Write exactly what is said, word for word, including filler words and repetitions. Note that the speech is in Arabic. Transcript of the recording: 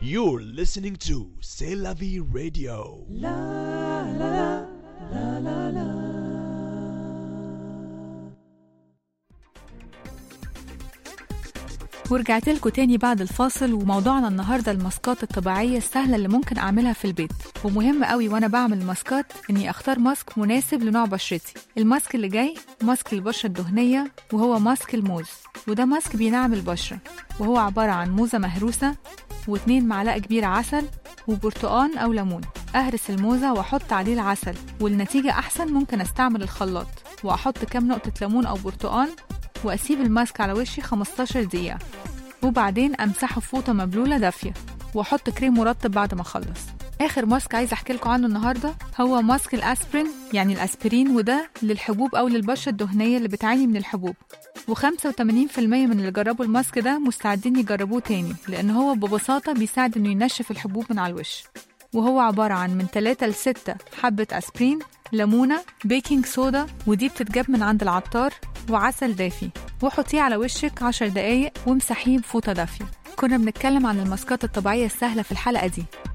You're listening to C'est la vie radio. La la la la la. ورجعت لكم تاني بعد الفاصل، وموضوعنا النهاردة الماسكات الطبيعية السهلة اللي ممكن أعملها في البيت. ومهم قوي وأنا بعمل الماسكات إني أختار ماسك مناسب لنوع بشرتي. الماسك اللي جاي ماسك البشرة الدهنية، وهو ماسك الموز، وده ماسك بينعم البشرة، وهو عبارة عن موزة مهروسة واتنين معلقة كبيرة عسل وبرتقان أو ليمون. أهرس الموزة وأحط عليه العسل، والنتيجة أحسن ممكن أستعمل الخلاط وأحط كام نقطة ليمون أو برتقان، وأسيب الماسك على وشي خمستاشر دقيقة، وبعدين أمسحه فوطة مبلولة دافية، وأحط كريم مرطب بعد ما أخلص. آخر ماسك عايز أحكي لكم عنه النهاردة هو ماسك الأسبرين، يعني الأسبرين، وده للحبوب أو للبشرة الدهنية اللي بتعاني من الحبوب. وخمسة وثمانين بالمية من اللي جربوا الماسك ده مستعدين يجربوه تاني، لأن هو ببساطة بيساعد إنه ينشف الحبوب من على الوش. وهو عبارة عن من ثلاثة لستة حبة أسبرين، ليمونة، بيكنج صودا، ودي بتتجاب من عند العطار، وعسل دافي، وحطيه على وشك عشر دقايق وامسحيه بفوطة دافية. كنا بنتكلم عن الماسكات الطبيعية السهلة في الحلقة دي،